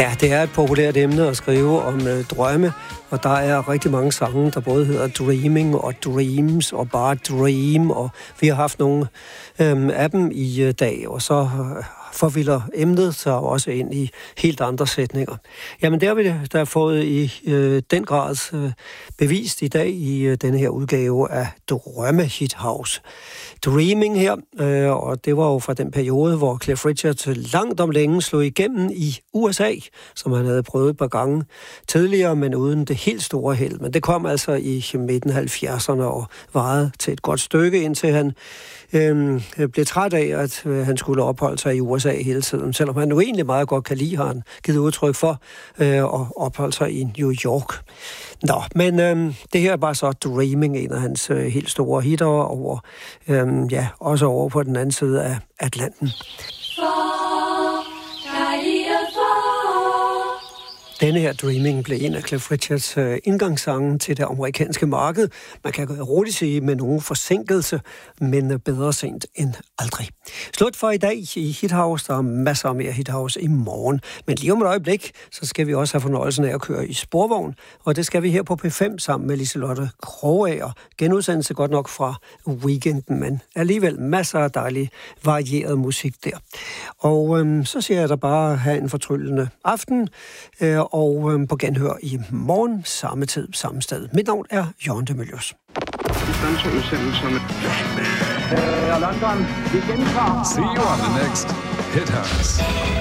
Ja, det er et populært emne at skrive om drømme, og der er rigtig mange sange, der både hedder Dreaming og Dreams og bare Dream, og vi har haft nogle af dem i dag, og så forvilder emnet sig også ind i helt andre sætninger. Jamen, det har vi da fået i den grad bevist i dag i denne her udgave af Drømme Hit House. Dreaming her, og det var jo fra den periode, hvor Cliff Richard langt om længe slog igennem i USA, som han havde prøvet et par gange tidligere, men uden det helt store held. Men det kom altså i midten af 70'erne og varede til et godt stykke, indtil han blev træt af, at han skulle opholde sig i USA hele tiden. Selvom han nu egentlig meget godt kan lide, har han givet udtryk for at opholde sig i New York. Nå, men det her er bare så Dreaming, en af hans helt store hitter over, også over på den anden side af Atlanten. Denne her Dreaming blev en af Cliff Richards indgangssange til det amerikanske marked. Man kan roligt sige med nogen forsinkelse, men bedre sent end aldrig. Slut for i dag i Hit House. Der er masser af mere Hit House i morgen. Men lige om et øjeblik, så skal vi også have fornøjelsen af at køre i sporvogn. Og det skal vi her på P5 sammen med Liselotte Krogager. Genudsendelse godt nok fra weekenden, men alligevel masser af dejlig varieret musik der. Og så siger jeg da bare have en fortryllende aften. Og på genhør i morgen, samme tid, samme sted. Mit navn er Jørgen de Møllers. See you on the next Hit House.